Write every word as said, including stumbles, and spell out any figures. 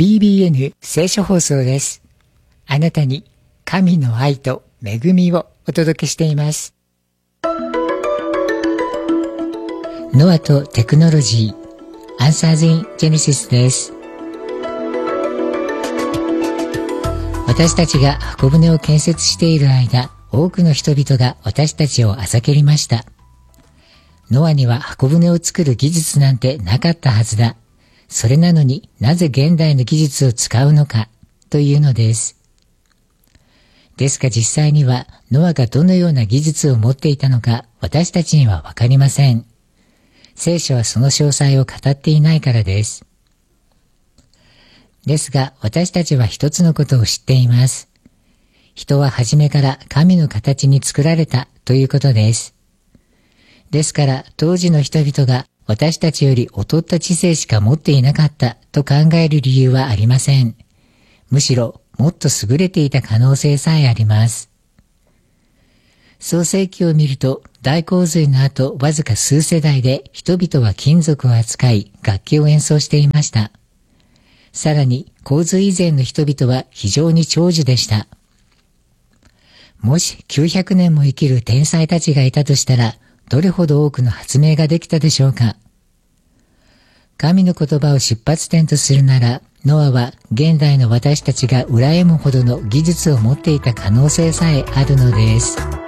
ビービーエヌ 聖書放送です。あなたに神の愛と恵みをお届けしています。ノアとテクノロジー Answers in Genesis です。私たちが箱舟を建設している間、多くの人々が私たちをあざけりました。ノアには箱舟を作る技術なんてなかったはずだ。それなのになぜ現代の技術を使うのかというのです。ですが実際にはノアがどのような技術を持っていたのか私たちにはわかりません。聖書はその詳細を語っていないからです。ですが私たちは一つのことを知っています。人は初めから神の形に作られたということです。ですから当時の人々が私たちより劣った知性しか持っていなかったと考える理由はありません。むしろもっと優れていた可能性さえあります。創世記を見ると大洪水の後わずか数世代で人々は金属を扱い楽器を演奏していました。さらに洪水以前の人々は非常に長寿でした。もしきゅうひゃくねんも生きる天才たちがいたとしたらどれほど多くの発明ができたでしょうか。神の言葉を出発点とするなら、ノアは現代の私たちが羨むほどの技術を持っていた可能性さえあるのです。